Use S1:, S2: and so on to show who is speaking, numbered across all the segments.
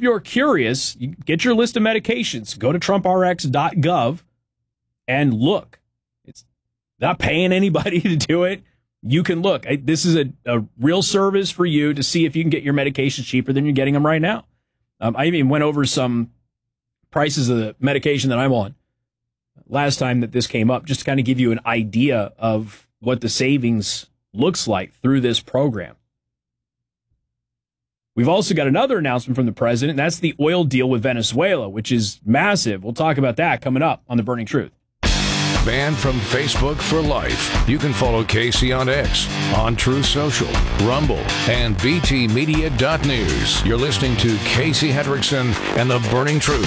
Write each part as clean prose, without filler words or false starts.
S1: you're curious, you get your list of medications. Go to TrumpRx.gov and look. It's not paying anybody to do it. You can look. This is a real service for you to see if you can get your medications cheaper than you're getting them right now. I even went over some prices of the medication that I'm on last time that this came up, just to kind of give you an idea of what the savings looks like through this program. We've also got another announcement from the president. That's the oil deal with Venezuela, which is massive. We'll talk about that coming up on The Burning Truth.
S2: Banned from Facebook for life. You can follow Casey on X, on Truth Social, Rumble, and btmedia.news. You're listening to Casey Hendrickson and The Burning Truth.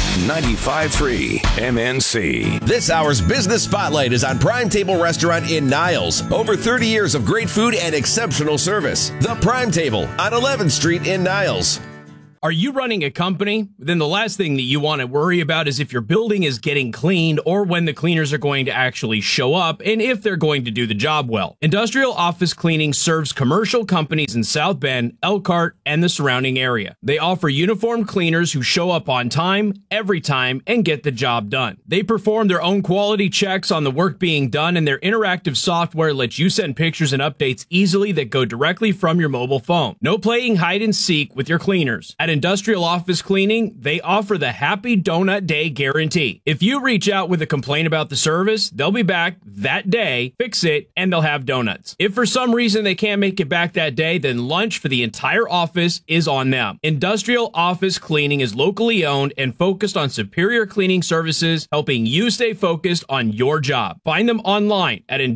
S2: 95.3 MNC.
S3: This hour's Business Spotlight is on Prime Table Restaurant in Niles. Over 30 years of great food and exceptional service. The Prime Table on 11th Street in Niles.
S4: Are you running a company? Then the last thing that you want to worry about is if your building is getting cleaned or when the cleaners are going to actually show up and if they're going to do the job well. Industrial Office Cleaning serves commercial companies in South Bend, Elkhart, and the surrounding area. They offer uniformed cleaners who show up on time, every time, and get the job done. They perform their own quality checks on the work being done, and their interactive software lets you send pictures and updates easily that go directly from your mobile phone. No playing hide and seek with your cleaners. At Industrial Office Cleaning, they offer the Happy Donut Day guarantee. If you reach out with a complaint about the service, they'll be back that day, fix it, and they'll have donuts. If for some reason they can't make it back that day, then lunch for the entire office is on them. Industrial Office Cleaning is locally owned and focused on superior cleaning services, helping you stay focused on your job. Find them online at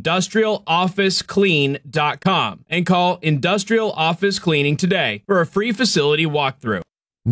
S4: industrialofficeclean.com and call Industrial Office Cleaning today for a free facility walkthrough.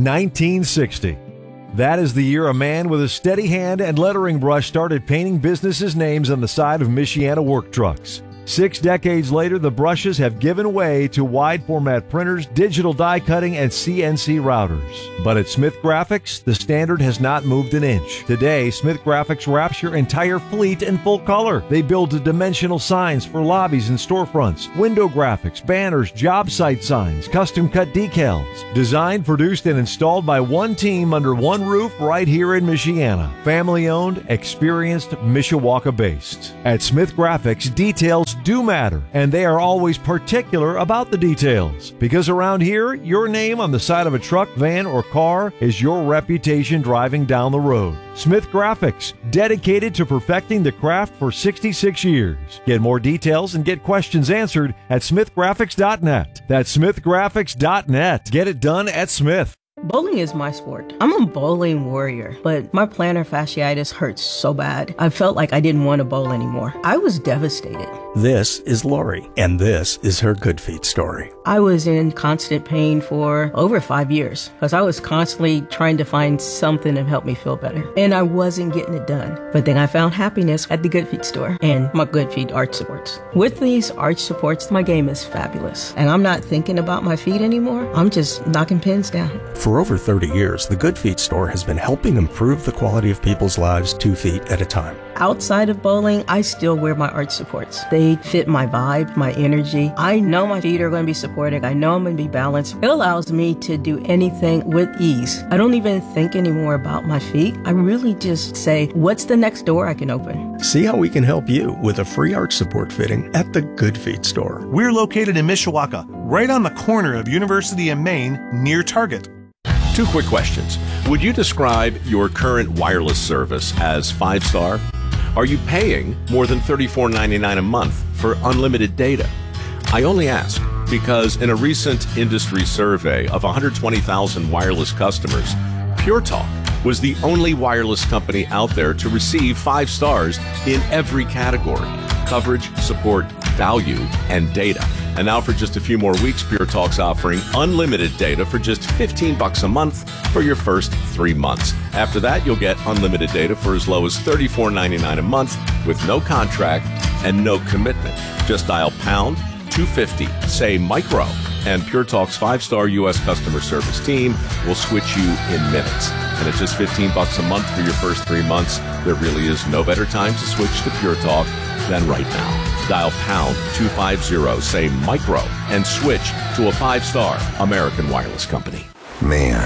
S5: 1960. That is the year a man with a steady hand and lettering brush started painting businesses' names on the side of Michiana work trucks. 6 decades later, the brushes have given way to wide-format printers, digital die cutting, and CNC routers. But at Smith Graphics, the standard has not moved an inch. Today, Smith Graphics wraps your entire fleet in full color. They build dimensional signs for lobbies and storefronts, window graphics, banners, job site signs, custom-cut decals. Designed, produced, and installed by one team under one roof right here in Michiana. Family-owned, experienced, Mishawaka-based. At Smith Graphics, details do matter, and they are always particular about the details. Because around here, your name on the side of a truck, van, or car is your reputation driving down the road. Smith Graphics, dedicated to perfecting the craft for 66 years. Get more details and get questions answered at smithgraphics.net. That's smithgraphics.net. Get it done at Smith.
S6: Bowling is my sport. I'm a bowling warrior, but my plantar fasciitis hurts so bad. I felt like I didn't want to bowl anymore. I was devastated.
S7: This is Lori, and this is her Good Feet story.
S6: I was in constant pain for over 5 years because I was constantly trying to find something to help me feel better, and I wasn't getting it done. But then I found happiness at the Good Feet store and my Good Feet arch supports. With these arch supports, my game is fabulous, and I'm not thinking about my feet anymore. I'm just knocking pins down.
S7: For over 30 years, the Good Feet store has been helping improve the quality of people's lives 2 feet at a time.
S6: Outside of bowling, I still wear my arch supports. They fit my vibe, my energy. I know my feet are going to be supported. I know I'm going to be balanced. It allows me to do anything with ease. I don't even think anymore about my feet. I really just say, what's the next door I can open?
S7: See how we can help you with a free arch support fitting at the Good Feet store.
S8: We're located in Mishawaka, right on the corner of University and Main, near Target.
S9: 2 quick questions. Would you describe your current wireless service as 5-star? Are you paying more than $34.99 a month for unlimited data? I only ask because in a recent industry survey of 120,000 wireless customers, Pure Talk was the only wireless company out there to receive 5 stars in every category: coverage, support, value, and data. And now for just a few more weeks, Pure Talk's offering unlimited data for just $15 a month for your first 3 months. After that, you'll get unlimited data for as low as $34.99 a month with no contract and no commitment. Just dial pound 250, say micro, and Pure Talk's 5-star U.S. customer service team will switch you in minutes. And at just $15 a month for your first 3 months, there really is no better time to switch to Pure Talk than right now. Dial pound 250, say micro, and switch to a 5-star American wireless company.
S2: Man,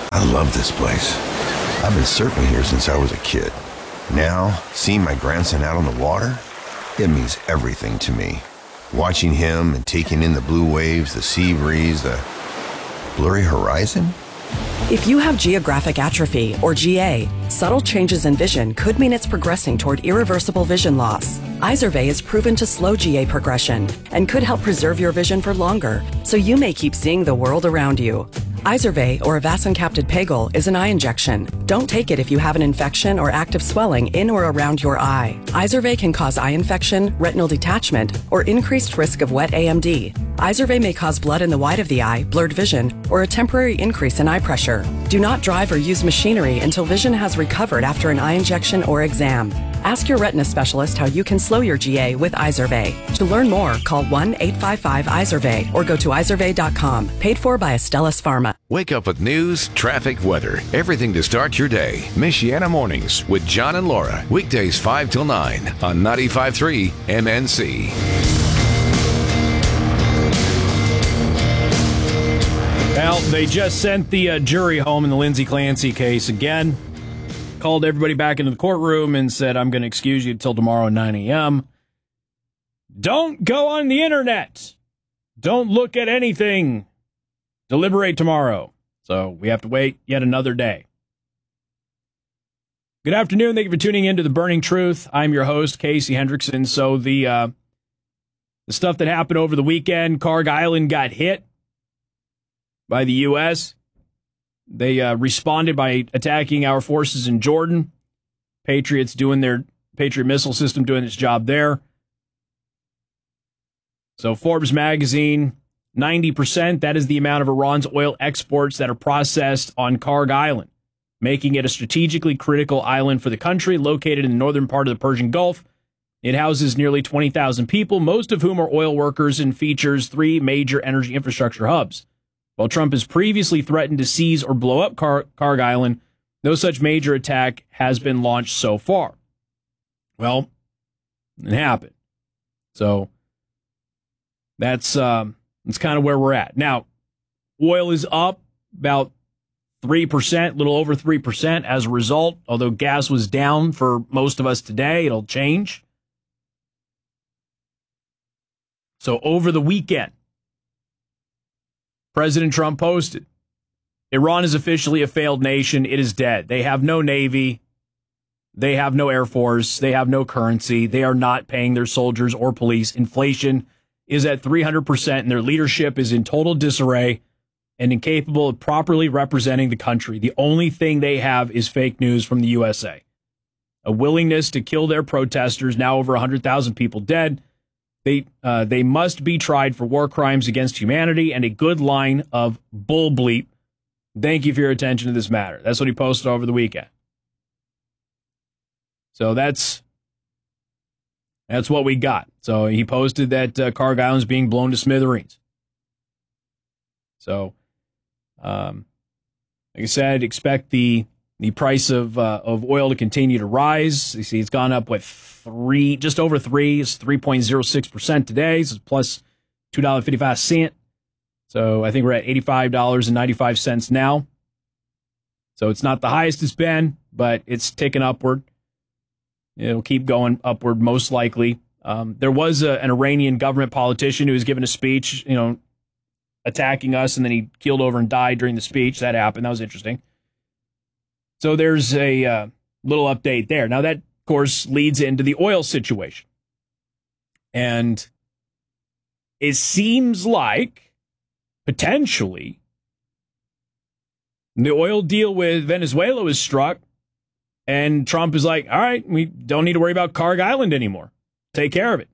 S10: I love this place. I've been surfing here since I was a kid. Now, seeing my grandson out on the water, it means everything to me. Watching him and taking in the blue waves, the sea breeze, the blurry horizon.
S11: If you have geographic atrophy, or GA, subtle changes in vision could mean it's progressing toward irreversible vision loss. Izervay is proven to slow GA progression and could help preserve your vision for longer, so you may keep seeing the world around you. Izervay, or avacincaptad pegol, is an eye injection. Don't take it if you have an infection or active swelling in or around your eye. Izervay can cause eye infection, retinal detachment, or increased risk of wet AMD. Izervay may cause blood in the white of the eye, blurred vision, or a temporary increase in eye pressure. Do not drive or use machinery until vision has recovered after an eye injection or exam. Ask your retina specialist how you can slow your GA with Izervay. To learn more, call 1-855-IZERVAY or go to izervay.com. Paid for by Astellas Pharma.
S2: Wake up with news, traffic, weather, everything to start your day. Michiana Mornings with John and Laura. Weekdays 5 till 9 on 95.3 MNC.
S1: Well, they just sent the jury home in the Lindsay Clancy case again. Called everybody back into the courtroom and said, I'm going to excuse you until tomorrow at 9 a.m. Don't go on the internet. Don't look at anything. Deliberate tomorrow. So we have to wait yet another day. Good afternoon. Thank you for tuning in to The Burning Truth. I'm your host, Casey Hendrickson. So the stuff that happened over the weekend, Carg Island got hit by the U.S., They responded by attacking our forces in Jordan. Patriots doing their Patriot missile system doing its job there. So Forbes magazine, 90%, that is the amount of Iran's oil exports that are processed on Carg Island, making it a strategically critical island for the country located in the northern part of the Persian Gulf. It houses nearly 20,000 people, most of whom are oil workers, and features 3 major energy infrastructure hubs. While Trump has previously threatened to seize or blow up Carg Island, no such major attack has been launched so far. Well, it happened. So that's kind of where we're at. Now, oil is up about 3%, a little over 3% as a result, although gas was down for most of us today. It'll change. So over the weekend, President Trump posted, Iran is officially a failed nation. It is dead. They have no navy. They have no air force. They have no currency. They are not paying their soldiers or police. Inflation is at 300%, and their leadership is in total disarray and incapable of properly representing the country. The only thing they have is fake news from the USA. A willingness to kill their protesters, now over 100,000 people dead. They must be tried for war crimes against humanity, and a good line of bull bleep. Thank you for your attention to this matter. That's what he posted over the weekend. So that's what we got. So he posted that Carg Island's being blown to smithereens. So, like I said, expect the price of oil to continue to rise. You see, it's gone up with just over 3. It's 3.06% today. So it's plus $2.55. So I think we're at $85.95 now. So it's not the highest it's been, but it's ticking upward. It'll keep going upward, most likely. There was an Iranian government politician who was giving a speech, attacking us, and then he keeled over and died during the speech. That happened. That was interesting. So there's a little update there. Now, that, of course, leads into the oil situation. And it seems like, potentially, the oil deal with Venezuela was struck, and Trump is like, all right, we don't need to worry about Carg Island anymore. Take care of it.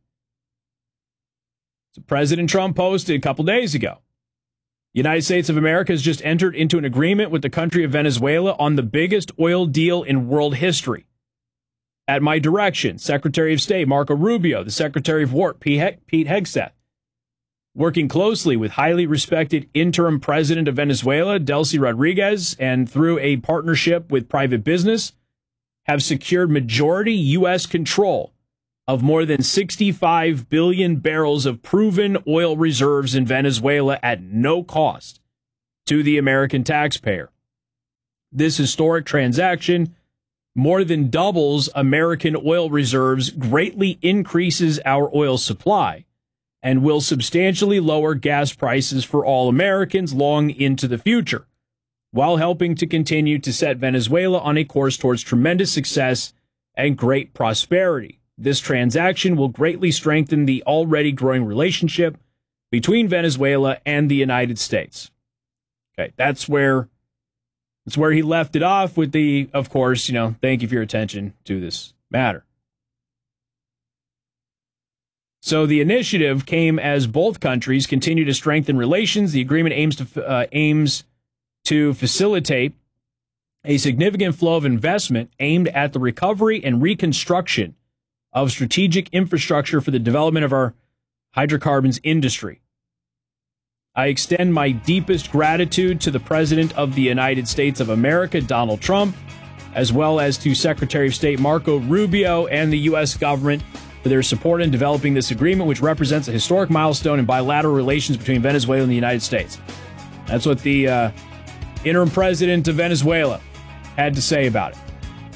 S1: So President Trump posted a couple days ago, the United States of America has just entered into an agreement with the country of Venezuela on the biggest oil deal in world history. At my direction, Secretary of State Marco Rubio, the Secretary of War Pete Hegseth, working closely with highly respected interim president of Venezuela, Delcy Rodriguez, and through a partnership with private business, have secured majority U.S. control of more than 65 billion barrels of proven oil reserves in Venezuela at no cost to the American taxpayer. This historic transaction more than doubles American oil reserves, greatly increases our oil supply, and will substantially lower gas prices for all Americans long into the future, while helping to continue to set Venezuela on a course towards tremendous success and great prosperity. This transaction will greatly strengthen the already growing relationship between Venezuela and the United States. Okay, that's where he left it off with the, of course, thank you for your attention to this matter. So the initiative came as both countries continue to strengthen relations. The agreement aims to facilitate a significant flow of investment aimed at the recovery and reconstruction of strategic infrastructure for the development of our hydrocarbons industry. I extend my deepest gratitude to the President of the United States of America, Donald Trump, as well as to Secretary of State Marco Rubio and the U.S. government for their support in developing this agreement, which represents a historic milestone in bilateral relations between Venezuela and the United States. That's what the interim president of Venezuela had to say about it.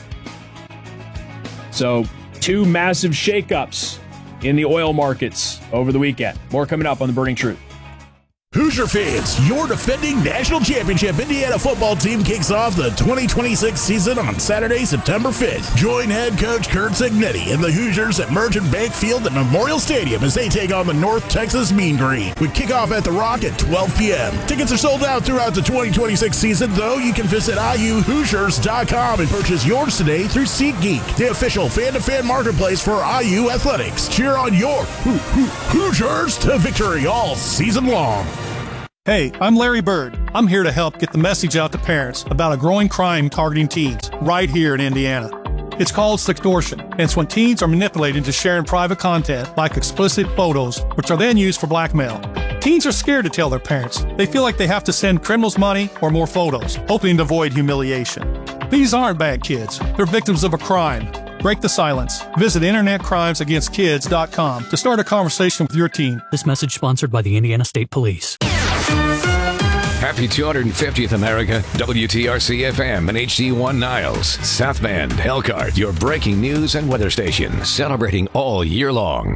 S1: So, 2 massive shakeups in the oil markets over the weekend. More coming up on The Burning Truth.
S12: Hoosier fans, your defending national championship Indiana football team kicks off the 2026 season on Saturday, September 5th. Join head coach Kurt Cignetti and the Hoosiers at Merchant Bank Field at Memorial Stadium as they take on the North Texas Mean Green, with kickoff at the Rock at 12 p.m. Tickets are sold out throughout the 2026 season, though you can visit IUHoosiers.com and purchase yours today through SeatGeek, the official fan-to-fan marketplace for IU Athletics. Cheer on your Hoosiers to victory all season long.
S8: Hey, I'm Larry Bird. I'm here to help get the message out to parents about a growing crime targeting teens right here in Indiana. It's called sextortion, and it's when teens are manipulated into sharing private content like explicit photos, which are then used for blackmail. Teens are scared to tell their parents. They feel like they have to send criminals money or more photos, hoping to avoid humiliation. These aren't bad kids. They're victims of a crime. Break the silence. Visit InternetCrimesAgainstKids.com to start a conversation with your teen.
S13: This message sponsored by the Indiana State Police.
S2: Happy 250th America, WTRC-FM and HD1 Niles, South Bend, Elkhart, your breaking news and weather station, celebrating all year long.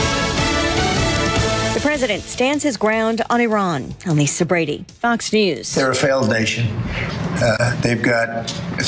S14: The president stands his ground on Iran. Lisa Brady, Fox News.
S15: They're a failed nation. They've got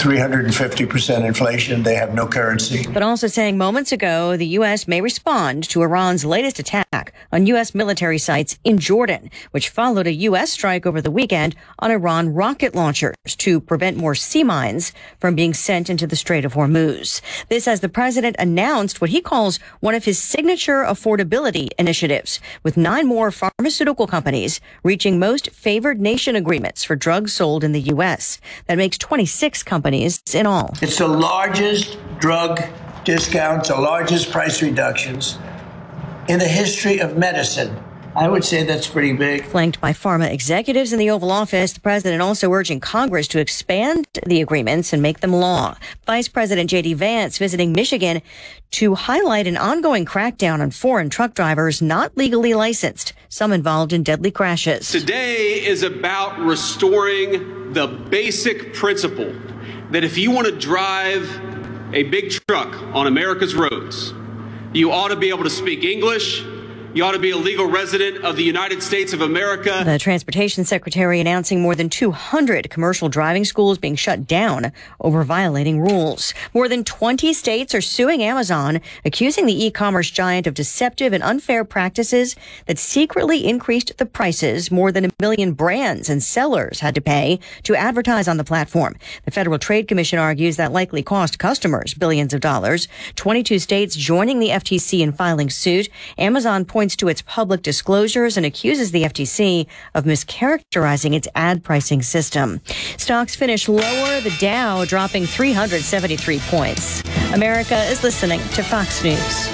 S15: 350% inflation. They have no currency.
S14: But also saying moments ago, the U.S. may respond to Iran's latest attack on U.S. military sites in Jordan, which followed a U.S. strike over the weekend on Iran rocket launchers to prevent more sea mines from being sent into the Strait of Hormuz. This as the president announced what he calls one of his signature affordability initiatives, with 9 more pharmaceutical companies reaching most favored nation agreements for drugs sold in the U.S. That makes 26 companies in all.
S15: It's the largest drug discounts, the largest price reductions in the history of medicine. I would say that's pretty big.
S14: Flanked by pharma executives in the Oval Office, the president also urging Congress to expand the agreements and make them law. Vice President J.D. Vance visiting Michigan to highlight an ongoing crackdown on foreign truck drivers not legally licensed, some involved in deadly crashes.
S16: Today is about restoring the basic principle that if you want to drive a big truck on America's roads, you ought to be able to speak English. You ought to be a legal resident of the United States of America.
S14: The Transportation Secretary announcing more than 200 commercial driving schools being shut down over violating rules. More than 20 states are suing Amazon, accusing the e-commerce giant of deceptive and unfair practices that secretly increased the prices more than 1 million brands and sellers had to pay to advertise on the platform. The Federal Trade Commission argues that likely cost customers billions of dollars. 22 states joining the FTC in filing suit. Amazon points to its public disclosures and accuses the FTC of mischaracterizing its ad pricing system. Stocks finish lower, the Dow dropping 373 points. America is listening to Fox News.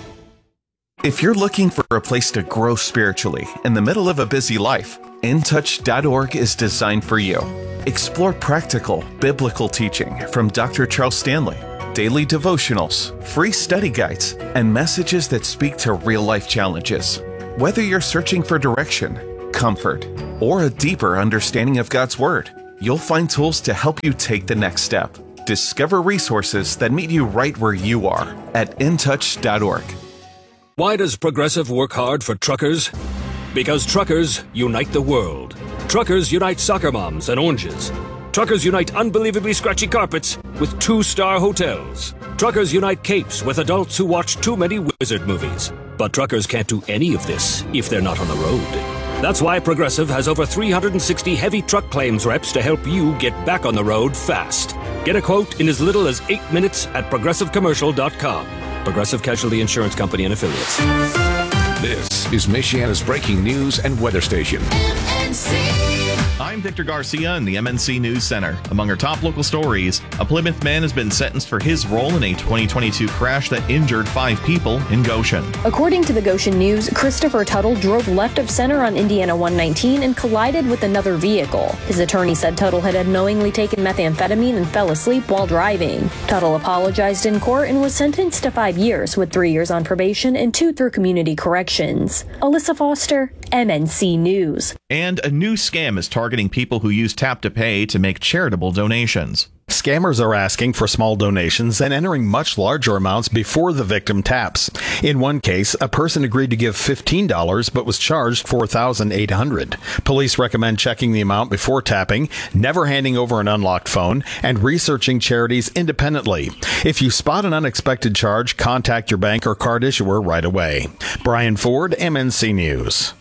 S17: If you're looking for a place to grow spiritually in the middle of a busy life, InTouch.org is designed for you. Explore practical, biblical teaching from Dr. Charles Stanley, daily devotionals, free study guides, and messages that speak to real-life challenges. Whether you're searching for direction, comfort, or a deeper understanding of God's Word, you'll find tools to help you take the next step. Discover resources that meet you right where you are at intouch.org.
S18: Why does Progressive work hard for truckers? Because truckers unite the world. Truckers unite soccer moms and oranges. Truckers unite unbelievably scratchy carpets with 2-star hotels. Truckers unite capes with adults who watch too many wizard movies. But truckers can't do any of this if they're not on the road. That's why Progressive has over 360 heavy truck claims reps to help you get back on the road fast. Get a quote in as little as 8 minutes at progressivecommercial.com. Progressive Casualty Insurance Company and Affiliates.
S2: This is Michiana's breaking news and weather station.
S19: I'm Victor Garcia in the MNC News Center. Among our top local stories, a Plymouth man has been sentenced for his role in a 2022 crash that injured 5 people in Goshen.
S20: According to the Goshen News, Christopher Tuttle drove left of center on Indiana 119 and collided with another vehicle. His attorney said Tuttle had unknowingly taken methamphetamine and fell asleep while driving. Tuttle apologized in court and was sentenced to 5 years, with 3 years on probation and 2 through community corrections. Alyssa Foster, MNC News.
S19: And a new scam is targeting people who use Tap to Pay to make charitable donations.
S21: Scammers are asking for small donations and entering much larger amounts before the victim taps. In one case, a person agreed to give $15 but was charged $4,800. Police recommend checking the amount before tapping, never handing over an unlocked phone, and researching charities independently. If you spot an unexpected charge, contact your bank or card issuer right away. Brian Ford, MNC News.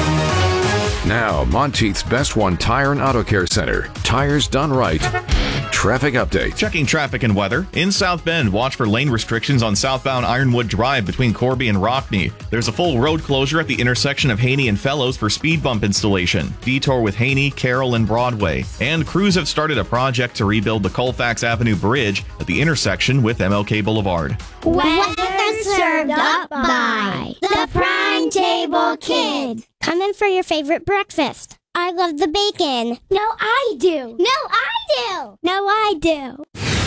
S2: Now, Monteith's Best One Tire and Auto Care Center. Tires done right. Traffic update.
S19: Checking traffic and weather. In South Bend, watch for lane restrictions on southbound Ironwood Drive between Corby and Rockney. There's a full road closure at the intersection of Haney and Fellows for speed bump installation. Detour with Haney, Carroll, and Broadway. And crews have started a project to rebuild the Colfax Avenue Bridge at the intersection with MLK Boulevard.
S22: Weather served up by the Prime Table Kid. Come in for your favorite breakfast. I love the bacon. No, I do. No, I do. No, I do.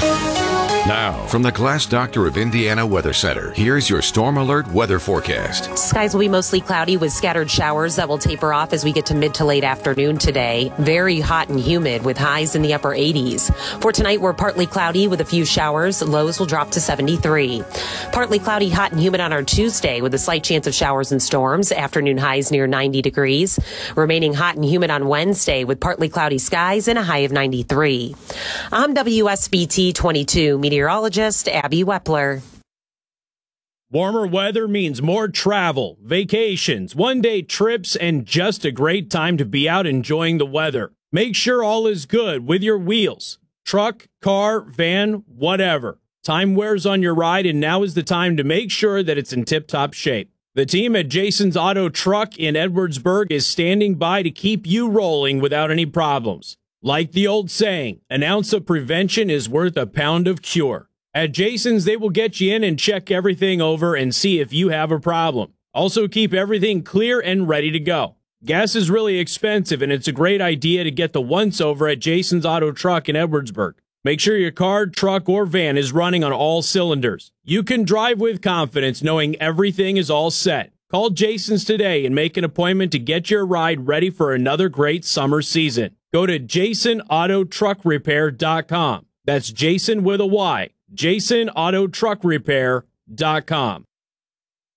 S2: Now, from the Glass Doctor of Indiana Weather Center, here's your Storm Alert weather forecast.
S23: Skies will be mostly cloudy with scattered showers that will taper off as we get to mid to late afternoon today. Very hot and humid with highs in the upper 80s. For tonight, we're partly cloudy with a few showers. Lows will drop to 73. Partly cloudy, hot and humid on our Tuesday with a slight chance of showers and storms. Afternoon highs near 90 degrees. Remaining hot and humid on Wednesday with partly cloudy skies and a high of 93. I'm WSBT 22 meteorologist Abby Wepler.
S1: Warmer weather means more travel, vacations, one-day trips, and just a great time to be out enjoying the weather. Make sure all is good with your wheels. Truck, car, van, whatever. Time wears on your ride, and now is the time to make sure that it's in tip-top shape. The team at Jason's Auto Truck in Edwardsburg is standing by to keep you rolling without any problems. Like the old saying, an ounce of prevention is worth a pound of cure. At Jason's, they will get you in and check everything over and see if you have a problem. Also, keep everything clear and ready to go. Gas is really expensive, and it's a great idea to get the once-over at Jason's Auto Truck in Edwardsburg. Make sure your car, truck, or van is running on all cylinders. You can drive with confidence knowing everything is all set. Call Jason's today and make an appointment to get your ride ready for another great summer season. Go to JasonAutoTruckRepair.com. That's Jason with a Y. JasonAutoTruckRepair.com.